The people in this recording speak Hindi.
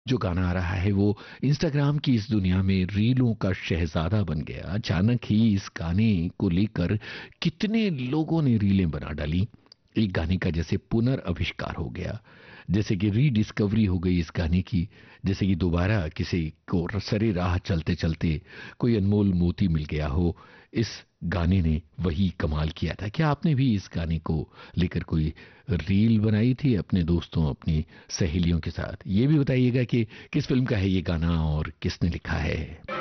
जो गाना आ रहा है वो इंस्टाग्राम की इस दुनिया में रीलों का शहजादा बन गया। अचानक ही इस गाने को लेकर कितने लोगों ने रीलें बना डाली। एक गाने का जैसे पुनर्आविष्कार हो गया, जैसे कि रीडिस्कवरी हो गई इस गाने की, जैसे कि दोबारा किसी को सरे राह चलते चलते कोई अनमोल मोती मिल गया हो। इस गाने ने वही कमाल किया था। क्या आपने भी इस गाने को लेकर कोई रील बनाई थी अपने दोस्तों, अपनी सहेलियों के साथ? ये भी बताइएगा कि किस फिल्म का है ये गाना और किसने लिखा है।